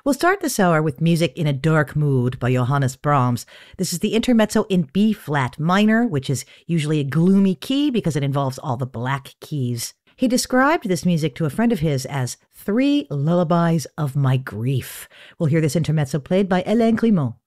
We'll start this hour with music in a dark mood by Johannes Brahms. This is the intermezzo in B flat minor, which is usually a gloomy key because it involves all the black keys. He described this music to a friend of his as 3 lullabies of my grief. We'll hear this intermezzo played by Hélène Grimaud.